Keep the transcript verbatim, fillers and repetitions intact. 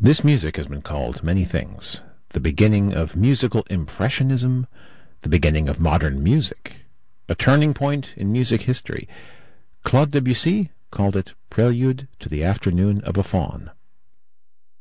This music has been called many things: the beginning of musical impressionism, the beginning of modern music, a turning point in music history. Claude Debussy called it Prelude to the Afternoon of a Faun.